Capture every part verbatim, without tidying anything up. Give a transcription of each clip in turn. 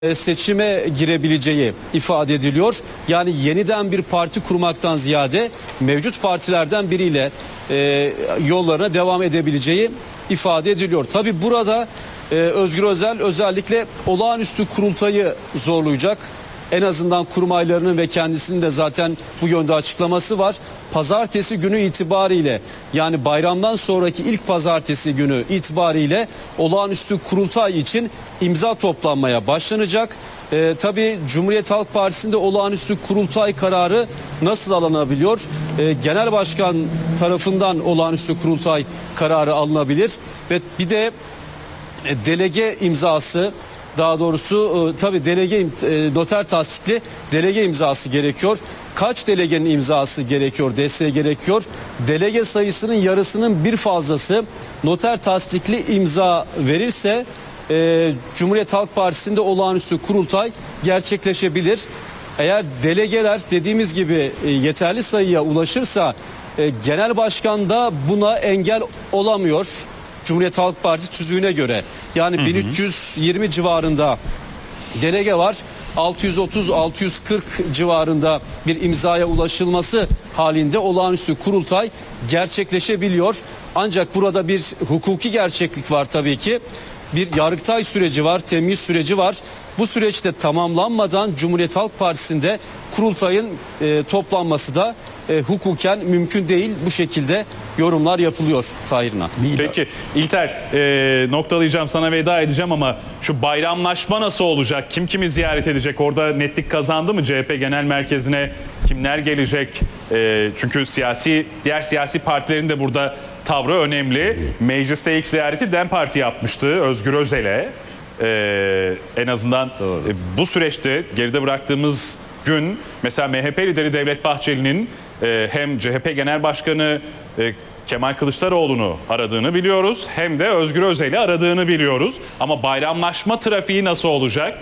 seçime girebileceği ifade ediliyor. Yani yeniden bir parti kurmaktan ziyade mevcut partilerden biriyle e, yollarına devam edebileceği ifade ediliyor. Tabii burada e, Özgür Özel özellikle olağanüstü kurultayı zorlayacak. En azından kurmaylarının ve kendisinin de zaten bu yönde açıklaması var. Pazartesi günü itibariyle, yani bayramdan sonraki ilk pazartesi günü itibariyle olağanüstü kurultay için imza toplanmaya başlanacak. Ee, tabii Cumhuriyet Halk Partisi'nde olağanüstü kurultay kararı nasıl alınabiliyor? Ee, Genel Başkan tarafından olağanüstü kurultay kararı alınabilir ve bir de e, delege imzası, daha doğrusu e, tabii delege e, noter tasdikli delege imzası gerekiyor. Kaç delegenin imzası gerekiyor, desteği gerekiyor? Delege sayısının yarısının bir fazlası noter tasdikli imza verirse e, Cumhuriyet Halk Partisi'nde olağanüstü kurultay gerçekleşebilir. Eğer delegeler dediğimiz gibi e, yeterli sayıya ulaşırsa e, genel başkan da buna engel olamıyor. Cumhuriyet Halk Partisi tüzüğüne göre, yani hı hı. bin üç yüz yirmi civarında delege var. altı yüz otuz altı yüz kırk civarında bir imzaya ulaşılması halinde olağanüstü kurultay gerçekleşebiliyor. Ancak burada bir hukuki gerçeklik var tabii ki. Bir yargıtay süreci var, temyiz süreci var. Bu süreçte tamamlanmadan Cumhuriyet Halk Partisi'nde kurultayın e, toplanması da e, hukuken mümkün değil. Bu şekilde yorumlar yapılıyor Tahir'na. Peki İlter, e, noktalayacağım, sana veda edeceğim ama şu bayramlaşma nasıl olacak? Kim kimi ziyaret edecek? Orada netlik kazandı mı? C H P Genel Merkezi'ne kimler gelecek? E, çünkü siyasi diğer siyasi partilerin de burada tavrı önemli. Mecliste ilk ziyareti DEM Parti yapmıştı Özgür Özel'e. Ee, en azından e, bu süreçte geride bıraktığımız gün mesela M H P lideri Devlet Bahçeli'nin e, hem C H P Genel Başkanı e, Kemal Kılıçdaroğlu'nu aradığını biliyoruz, hem de Özgür Özel'i aradığını biliyoruz. Ama bayramlaşma trafiği nasıl olacak?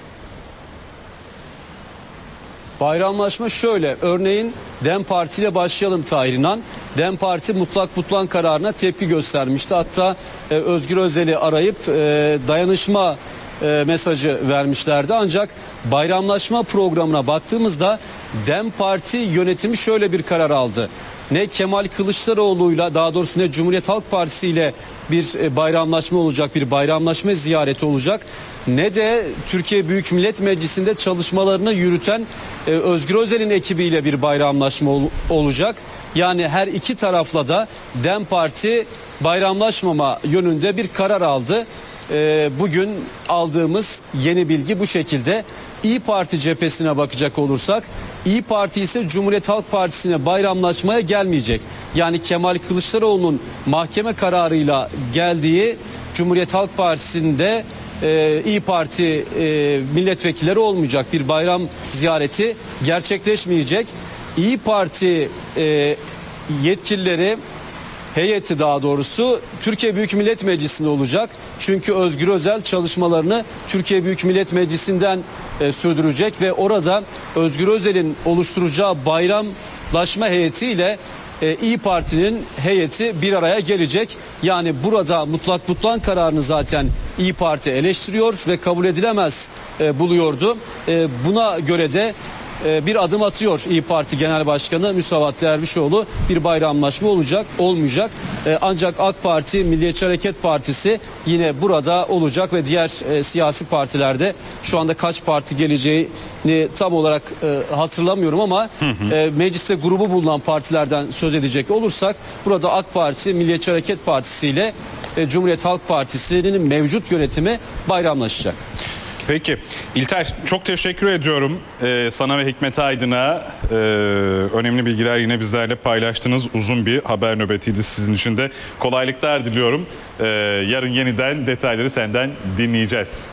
Bayramlaşma şöyle, örneğin DEM Parti ile başlayalım Tahir İnan. DEM Parti mutlak butlan kararına tepki göstermişti. Hatta e, Özgür Özel'i arayıp e, dayanışma e, mesajı vermişlerdi. Ancak bayramlaşma programına baktığımızda DEM Parti yönetimi şöyle bir karar aldı. Ne Kemal Kılıçdaroğlu'yla, daha doğrusu ne Cumhuriyet Halk Partisi ile bir bayramlaşma olacak, bir bayramlaşma ziyareti olacak, ne de Türkiye Büyük Millet Meclisi'nde çalışmalarını yürüten e, Özgür Özel'in ekibiyle bir bayramlaşma ol, olacak. Yani her iki tarafla da DEM Parti bayramlaşmama yönünde bir karar aldı. E, bugün aldığımız yeni bilgi bu şekilde. İYİ Parti cephesine bakacak olursak, İYİ Parti ise Cumhuriyet Halk Partisi'ne bayramlaşmaya gelmeyecek. Yani Kemal Kılıçdaroğlu'nun mahkeme kararıyla geldiği Cumhuriyet Halk Partisi'nde e, İYİ Parti e, milletvekilleri olmayacak. Bir bayram ziyareti gerçekleşmeyecek. İYİ Parti e, yetkilileri, heyeti daha doğrusu Türkiye Büyük Millet Meclisi'nde olacak. Çünkü Özgür Özel çalışmalarını Türkiye Büyük Millet Meclisi'nden e, sürdürecek ve orada Özgür Özel'in oluşturacağı bayramlaşma heyetiyle e, İYİ Parti'nin heyeti bir araya gelecek. Yani burada mutlak butlan kararını zaten İYİ Parti eleştiriyor ve kabul edilemez e, buluyordu. E, buna göre de bir adım atıyor İYİ Parti Genel Başkanı Müsavat Dervişoğlu. Bir bayramlaşma olacak, olmayacak. Ancak AK Parti, Milliyetçi Hareket Partisi yine burada olacak ve diğer e, siyasi partilerde şu anda kaç parti geleceğini tam olarak e, hatırlamıyorum ama hı hı. E, mecliste grubu bulunan partilerden söz edecek olursak burada AK Parti, Milliyetçi Hareket Partisi ile e, Cumhuriyet Halk Partisi'nin mevcut yönetimi bayramlaşacak. Peki İlter, çok teşekkür ediyorum ee, sana ve Hikmet Aydın'a. Ee, önemli bilgiler yine bizlerle paylaştınız. Uzun bir haber nöbetiydi sizin için de. Kolaylıklar diliyorum. Ee, yarın yeniden detayları senden dinleyeceğiz.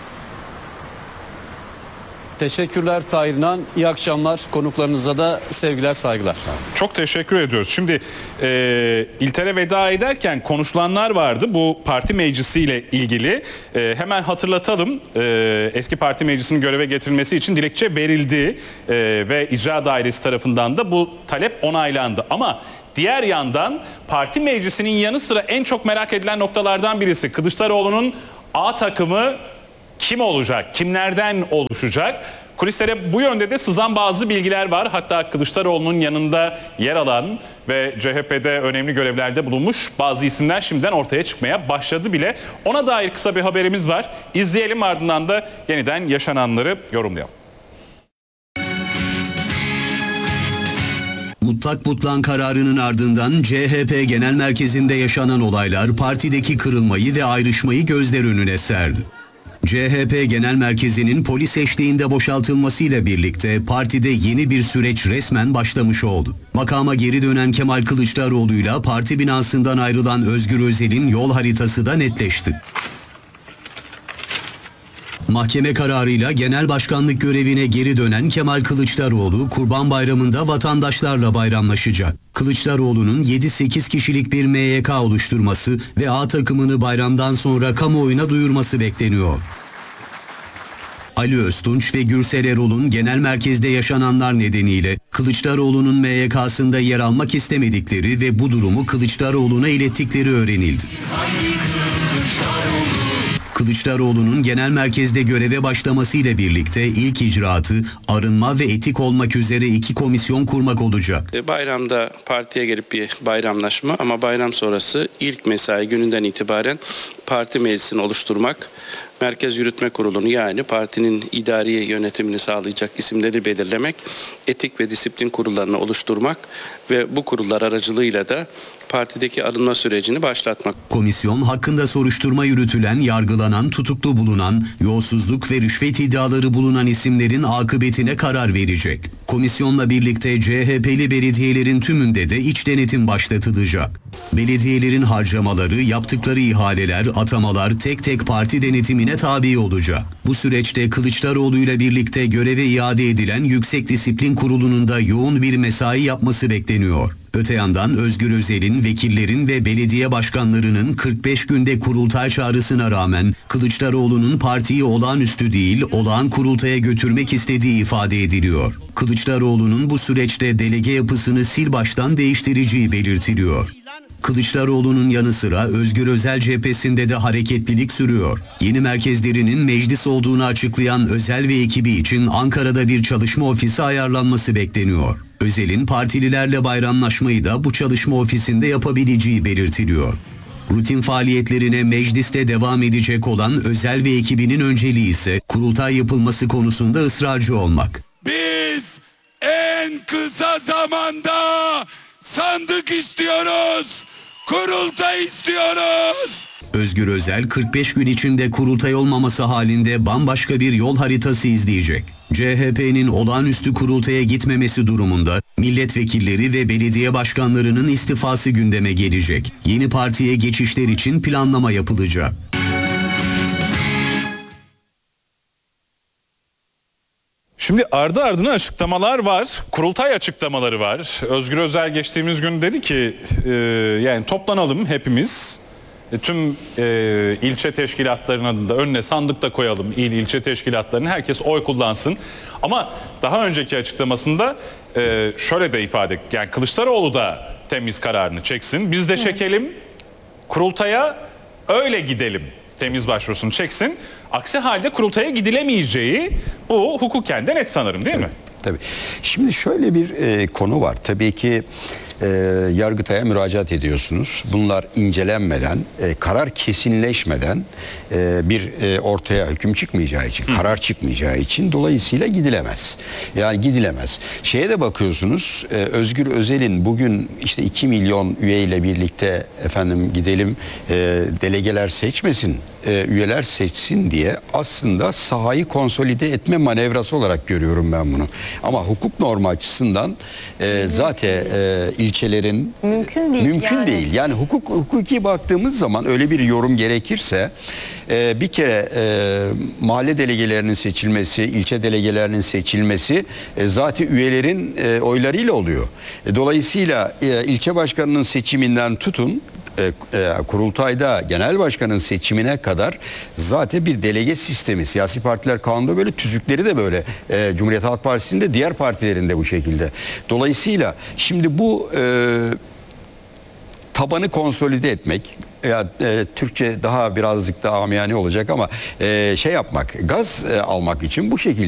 Teşekkürler Tahir İnan. İyi akşamlar. Konuklarınıza da sevgiler, saygılar. Çok teşekkür ediyoruz. Şimdi e, İlter'e veda ederken konuşulanlar vardı bu parti meclisiyle ilgili. E, hemen hatırlatalım. E, eski parti meclisinin göreve getirilmesi için dilekçe verildi. E, ve icra dairesi tarafından da bu talep onaylandı. Ama diğer yandan parti meclisinin yanı sıra en çok merak edilen noktalardan birisi Kılıçdaroğlu'nun A takımı kim olacak, kimlerden oluşacak? Kulislere bu yönde de sızan bazı bilgiler var. Hatta Kılıçdaroğlu'nun yanında yer alan ve C H P'de önemli görevlerde bulunmuş bazı isimler şimdiden ortaya çıkmaya başladı bile. Ona dair kısa bir haberimiz var. İzleyelim, ardından da yeniden yaşananları yorumlayalım. Mutlak butlan kararının ardından C H P Genel Merkezi'nde yaşanan olaylar partideki kırılmayı ve ayrışmayı gözler önüne serdi. C H P Genel Merkezi'nin polis eşliğinde boşaltılmasıyla birlikte partide yeni bir süreç resmen başlamış oldu. Makama geri dönen Kemal Kılıçdaroğlu'yla parti binasından ayrılan Özgür Özel'in yol haritası da netleşti. Mahkeme kararıyla genel başkanlık görevine geri dönen Kemal Kılıçdaroğlu, Kurban Bayramı'nda vatandaşlarla bayramlaşacak. Kılıçdaroğlu'nun yedi sekiz kişilik bir M Y K oluşturması ve A takımını bayramdan sonra kamuoyuna duyurması bekleniyor. Ali Öztunç ve Gürsel Erol'un genel merkezde yaşananlar nedeniyle Kılıçdaroğlu'nun M Y K'sında yer almak istemedikleri ve bu durumu Kılıçdaroğlu'na ilettikleri öğrenildi. Kılıçdaroğlu'nun genel merkezde göreve başlamasıyla birlikte ilk icraatı arınma ve etik olmak üzere iki komisyon kurmak olacak. Bayramda partiye gelip bir bayramlaşma ama bayram sonrası ilk mesai gününden itibaren parti meclisini oluşturmak, Merkez Yürütme Kurulu'nu yani partinin idari yönetimini sağlayacak isimleri belirlemek, etik ve disiplin kurullarını oluşturmak ve bu kurullar aracılığıyla da partideki arınma sürecini başlatmak. Komisyon hakkında soruşturma yürütülen, yargılanan, tutuklu bulunan, yolsuzluk ve rüşvet iddiaları bulunan isimlerin akıbetine karar verecek. Komisyonla birlikte C H P'li belediyelerin tümünde de iç denetim başlatılacak. Belediyelerin harcamaları, yaptıkları ihaleler, atamalar tek tek parti denetimine tabi olacak. Bu süreçte Kılıçdaroğlu ile birlikte göreve iade edilen Yüksek Disiplin Kurulu'nun da yoğun bir mesai yapması bekleniyor. Öte yandan Özgür Özel'in, vekillerin ve belediye başkanlarının kırk beş günde kurultay çağrısına rağmen Kılıçdaroğlu'nun partiyi olağanüstü değil, olağan kurultaya götürmek istediği ifade ediliyor. Kılıçdaroğlu'nun bu süreçte delege yapısını sil baştan değiştireceği belirtiliyor. Kılıçdaroğlu'nun yanı sıra Özgür Özel cephesinde de hareketlilik sürüyor. Yeni merkezlerinin meclis olduğunu açıklayan Özel ve ekibi için Ankara'da bir çalışma ofisi ayarlanması bekleniyor. Özel'in partililerle bayramlaşmayı da bu çalışma ofisinde yapabileceği belirtiliyor. Rutin faaliyetlerine mecliste devam edecek olan Özel ve ekibinin önceliği ise kurultay yapılması konusunda ısrarcı olmak. Biz en kısa zamanda sandık istiyoruz, kurultay istiyoruz. Özgür Özel kırk beş gün içinde kurultay olmaması halinde bambaşka bir yol haritası izleyecek. C H P'nin olağanüstü kurultaya gitmemesi durumunda milletvekilleri ve belediye başkanlarının istifası gündeme gelecek. Yeni partiye geçişler için planlama yapılacak. Şimdi ardı ardına açıklamalar var. Kurultay açıklamaları var. Özgür Özel geçtiğimiz gün dedi ki e, yani toplanalım hepimiz. E, tüm e, ilçe teşkilatlarının da önüne sandık da koyalım. İl ilçe teşkilatlarının, herkes oy kullansın. Ama daha önceki açıklamasında e, şöyle de ifade etti. Yani Kılıçdaroğlu da temiz kararını çeksin. Biz de çekelim. Kurultaya öyle gidelim. Temiz başvurusunu çeksin. Aksi halde kurultaya gidilemeyeceği bu hukuken de net sanırım, değil mi? Tabii. Şimdi şöyle bir e, konu var. Tabii ki e, Yargıtay'a müracaat ediyorsunuz. Bunlar incelenmeden, e, karar kesinleşmeden e, bir e, ortaya hüküm çıkmayacağı için, Hı. karar çıkmayacağı için dolayısıyla gidilemez. Yani gidilemez. Şeye de bakıyorsunuz, e, Özgür Özel'in bugün işte iki milyon üyeyle birlikte efendim gidelim e, delegeler seçmesin, e, üyeler seçsin diye aslında sahayı konsolide etme manevrası olarak görüyorum ben bunu. Ama hukuk normu açısından e, zaten e, ilçelerin mümkün değil. Mümkün yani. değil. Yani hukuk hukuki baktığımız zaman öyle bir yorum gerekirse e, bir kere e, mahalle delegelerinin seçilmesi, ilçe delegelerinin seçilmesi e, zaten üyelerin e, oylarıyla oluyor. E, dolayısıyla e, ilçe başkanının seçiminden tutun E, e, kurultayda genel başkanın seçimine kadar zaten bir delege sistemi. Siyasi partiler kanunda böyle, tüzükleri de böyle. E, Cumhuriyet Halk Partisi'nin de diğer partilerin de bu şekilde. Dolayısıyla şimdi bu e, tabanı konsolide etmek, ya e, Türkçe daha birazcık daha amiyane olacak ama e, şey yapmak, gaz e, almak için bu şekilde